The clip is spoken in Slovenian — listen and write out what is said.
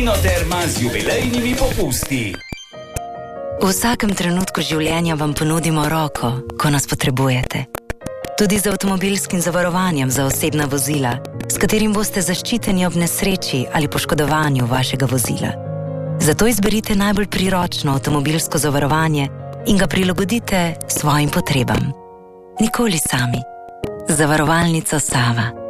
Mlinoterma z jubilejnimi popusti. V vsakem trenutku življenja vam ponudimo roko, ko nas potrebujete. Tudi z avtomobilskim zavarovanjem za osebna vozila, s katerim boste zaščiteni ob nesreči ali poškodovanju vašega vozila. Zato izberite najbolj priročno avtomobilsko zavarovanje in ga prilagodite svojim potrebam. Nikoli sami. Zavarovalnica Sava.